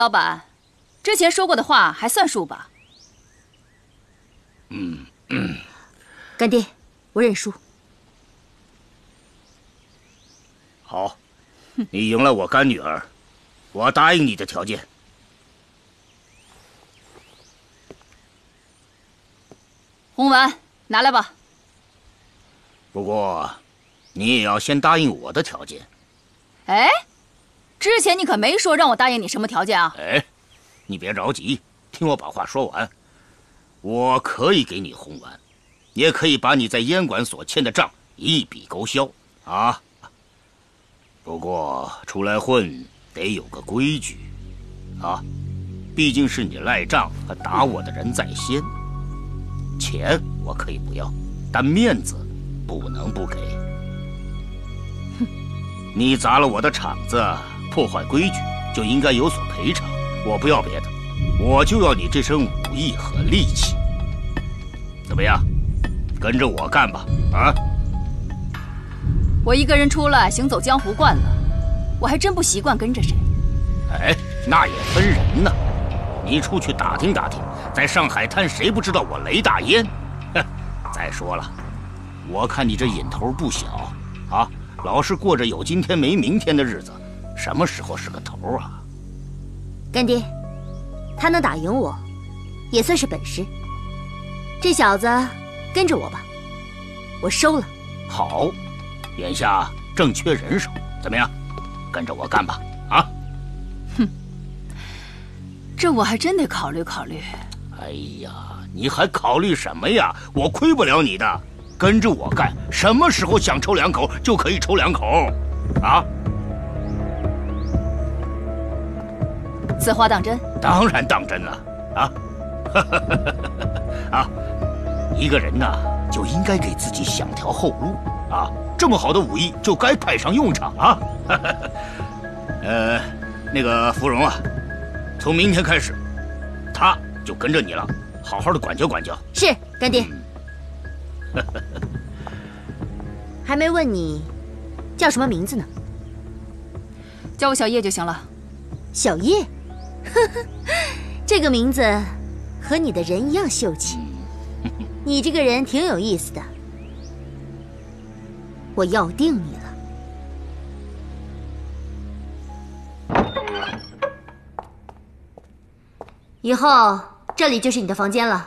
老板，之前说过的话还算数吧？ 干爹，我认输。 好，你赢了我干女儿，我答应你的条件。 红丸，拿来吧。 不过，你也要先答应我的条件。 哎，之前你可没说让我答应你什么条件啊？ 哎，你别着急，听我把话说完。我可以给你红丸，也可以把你在烟馆所欠的账一笔勾销啊。不过出来混得有个规矩啊，毕竟是你赖账和打我的人在先。钱我可以不要，但面子不能不给。你砸了我的场子，破坏规矩，就应该有所赔偿。我不要别的，我就要你这身武艺和力气。怎么样？跟着我干吧！啊！ 我一个人出来行走江湖惯了，我还真不习惯跟着谁。 哎，那也分人呢。你出去打听打听，在上海滩谁不知道我雷大烟？哼！再说了，我看你这瘾头不小啊，老是过着有今天没明天的日子，什么时候是个头啊？ 干爹，他能打赢我，也算是本事。这小子跟着我吧，我收了。 好，眼下正缺人手，怎么样？跟着我干吧！啊！ 哼，这我还真得考虑考虑。 哎呀，你还考虑什么呀？我亏不了你的，跟着我干，什么时候想抽两口就可以抽两口，啊？ 此话当真？ 当然当真了，啊！啊，一个人呐，就应该给自己想条后路啊！这么好的武艺就该派上用场啊！那个芙蓉啊，从明天开始，他就跟着你了，好好的管教管教。 是，干爹。还没问你叫什么名字呢？ 叫我小叶就行了。 小叶，这个名字和你的人一样秀气。你这个人挺有意思的，我要定你了。以后这里就是你的房间了，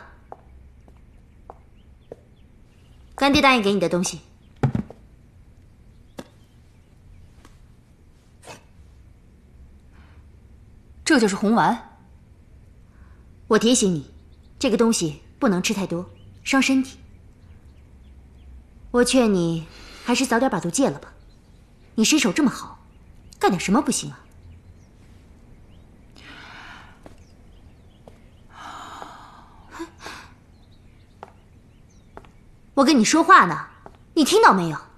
干爹答应给你的东西。 这就是红丸。 我提醒你，这个东西不能吃太多，伤身体。我劝你还是早点把毒戒了吧。你身手这么好，干点什么不行啊？我跟你说话呢，你听到没有？